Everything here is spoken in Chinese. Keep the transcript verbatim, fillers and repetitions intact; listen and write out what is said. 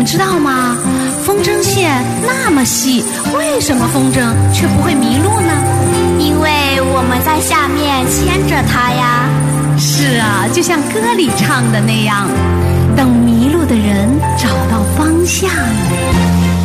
们知道吗？风筝线那么细，为什么风筝却不会迷路呢？ 因为我们在下面牵着它呀。 是啊，就像歌里唱的那样，等迷路的人找到方向。